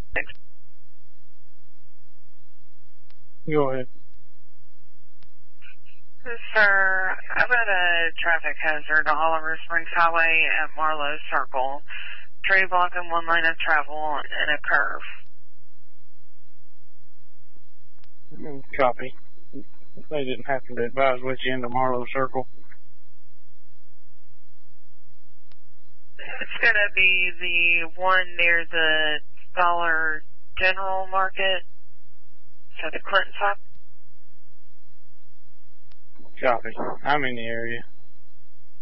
Go ahead. Sir, I've got a traffic hazard on Oliver Springs Highway at Marlowe Circle. Tree blocking one lane of travel and a curve. Copy. They didn't happen to advise which end of Marlowe Circle. It's going to be the one near the Dollar General Market. So the Clinton side. Copy. I'm in the area.